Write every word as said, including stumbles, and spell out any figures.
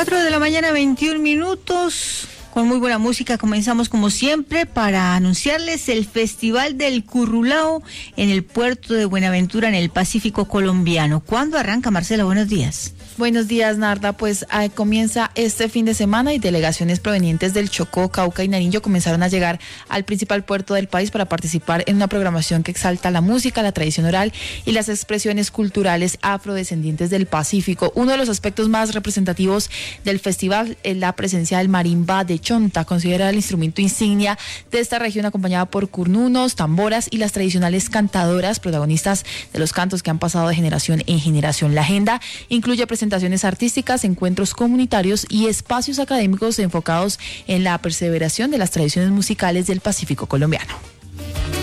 cuatro de la mañana, veintiún minutos. Con muy buena música comenzamos como siempre para anunciarles el Festival del Currulao en el puerto de Buenaventura en el Pacífico colombiano. ¿Cuándo arranca, Marcela? Buenos días. Buenos días, Narda. Pues eh, comienza este fin de semana y delegaciones provenientes del Chocó, Cauca y Nariño comenzaron a llegar al principal puerto del país para participar en una programación que exalta la música, la tradición oral y las expresiones culturales afrodescendientes del Pacífico. Uno de los aspectos más representativos del festival es la presencia del marimba de Chonta, considerada el instrumento insignia de esta región, acompañada por curnunos, tamboras y las tradicionales cantadoras, protagonistas de los cantos que han pasado de generación en generación. La agenda incluye presentaciones artísticas, encuentros comunitarios y espacios académicos enfocados en la perseveración de las tradiciones musicales del Pacífico colombiano.